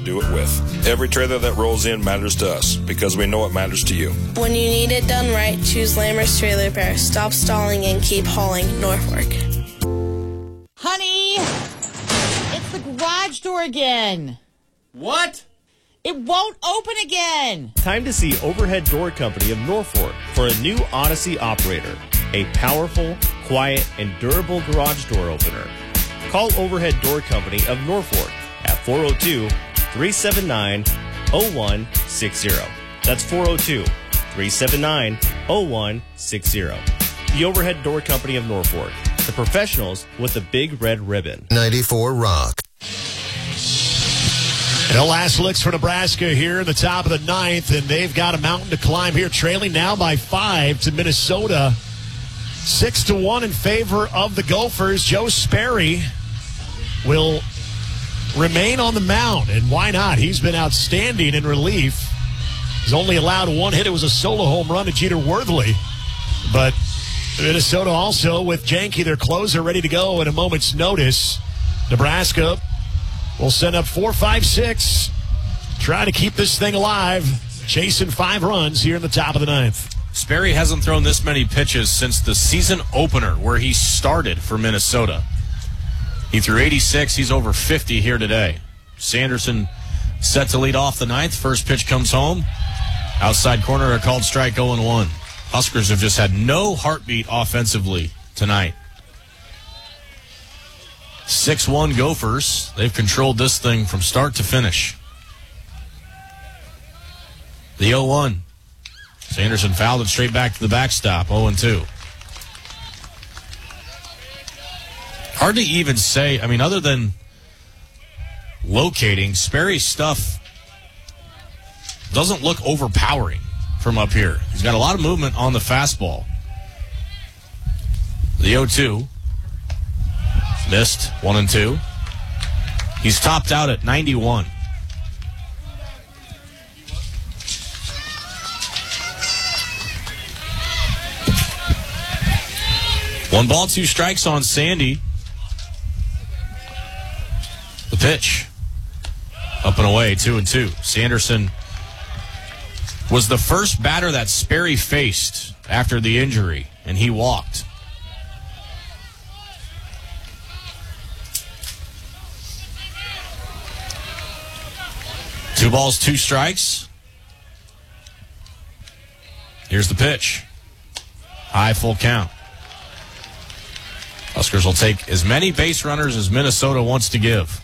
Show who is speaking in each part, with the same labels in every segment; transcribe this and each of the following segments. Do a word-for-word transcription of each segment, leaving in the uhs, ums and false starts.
Speaker 1: do it with. Every trailer that rolls in matters to us because we know it matters to you.
Speaker 2: When you need it done right, choose Lammer's Trailer Bear. Stop stalling and keep hauling Norfolk.
Speaker 3: Honey, it's the garage door again.
Speaker 4: What?
Speaker 3: It won't open again.
Speaker 5: Time to see Overhead Door Company of Norfolk for a new Odyssey operator. A powerful, quiet, and durable garage door opener. Call Overhead Door Company of Norfolk at four oh two, three seven nine, oh one six oh. That's four oh two, three seven nine, oh one six oh. The Overhead Door Company of Norfolk. The professionals with the big red ribbon.
Speaker 6: ninety-four Rock.
Speaker 7: And the last looks for Nebraska here at the top of the ninth, and they've got a mountain to climb here, trailing now by five to Minnesota. Six to one in favor of the Gophers. Joe Sperry will remain on the mound, and why not? He's been outstanding in relief. He's only allowed one hit. It was a solo home run to Jeter Worthley. But Minnesota also with Janke, their closer, ready to go at a moment's notice. Nebraska will send up four, five, six. Try to keep this thing alive. Chasing five runs here in the top of the ninth.
Speaker 4: Sperry hasn't thrown this many pitches since the season opener where he started for Minnesota. He threw eighty-six. He's over fifty here today. Sanderson set to lead off the ninth. First pitch comes home. Outside corner, a called strike, oh and one. Huskers have just had no heartbeat offensively tonight. six one Gophers. They've controlled this thing from start to finish. The oh one. Sanderson fouled it straight back to the backstop, oh and two. Hard to even say, I mean, other than locating, Sperry's stuff doesn't look overpowering from up here. He's got a lot of movement on the fastball. The oh two. Missed, one and two. He's topped out at ninety-one. One ball, two strikes on Sandy. The pitch. Up and away, two and two. Sanderson was the first batter that Sperry faced after the injury, and he walked. Two balls, two strikes. Here's the pitch. High, full count. Huskers will take as many base runners as Minnesota wants to give.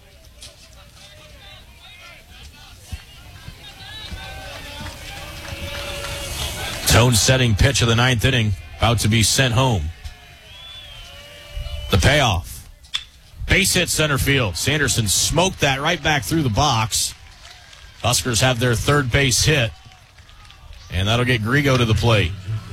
Speaker 4: Tone-setting pitch of the ninth inning, about to be sent home. The payoff. Base hit center field. Sanderson smoked that right back through the box. Huskers have their third base hit, and that'll get Grigo to the plate.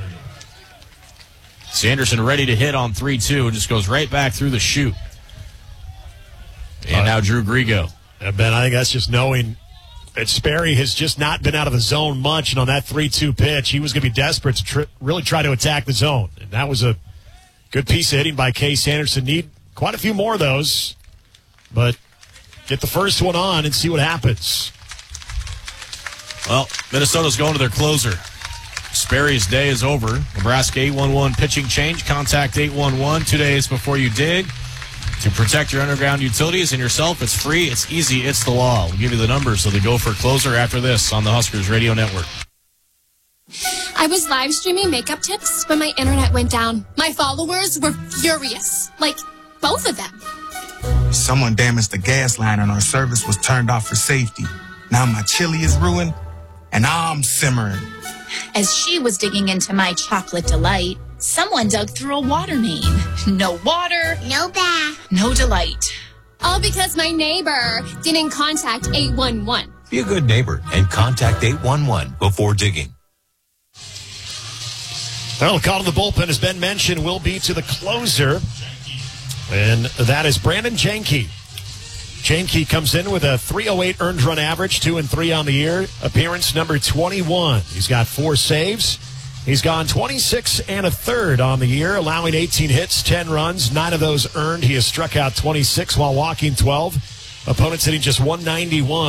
Speaker 4: Sanderson ready to hit on three two and just goes right back through the chute. And uh, now Drew Grigo.
Speaker 7: Yeah, Ben, I think that's just knowing that Sperry has just not been out of the zone much, and on that three two pitch, he was going to be desperate to tr- really try to attack the zone. And that was a good piece of hitting by Case Sanderson. Need quite a few more of those, but get the first one on and see what happens.
Speaker 4: Well, Minnesota's going to their closer. Sperry's day is over. Nebraska eight one one pitching change. Contact eight one one two days before you dig. To protect your underground utilities and yourself, it's free, it's easy, it's the law. We'll give you the numbers of the Gopher closer after this on the Huskers Radio Network.
Speaker 8: I was live streaming makeup tips when my internet went down. My followers were furious. Like, both of them.
Speaker 9: Someone damaged the gas line and our service was turned off for safety. Now my chili is ruined and I'm simmering.
Speaker 10: As she was digging into my chocolate delight, someone dug through a water main. No water.
Speaker 8: No bath.
Speaker 10: No delight.
Speaker 8: All because my neighbor didn't contact eight one one.
Speaker 6: Be a good neighbor and contact eight one one before digging.
Speaker 7: Well, the call to the bullpen, as Ben mentioned, will be to the closer, and that is Brandon Janke. Janke comes in with a three oh eight earned run average, two and three on the year. Appearance number twenty-one. He's got four saves. He's gone twenty-six and a third on the year, allowing eighteen hits, ten runs, nine of those earned. He has struck out twenty-six while walking twelve. Opponents hitting just one ninety-one.